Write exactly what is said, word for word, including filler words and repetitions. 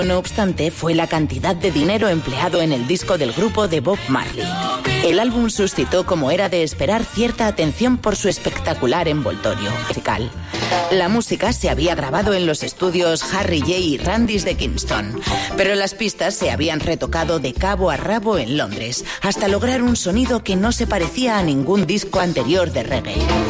No obstante, fue la cantidad de dinero empleado en el disco del grupo de Bob Marley. El álbum suscitó, como era de esperar, cierta atención por su espectacular envoltorio musical. La música se había grabado en los estudios Harry J. y Randy's de Kingston, pero las pistas se habían retocado de cabo a rabo en Londres, hasta lograr un sonido que no se parecía a ningún disco anterior de reggae.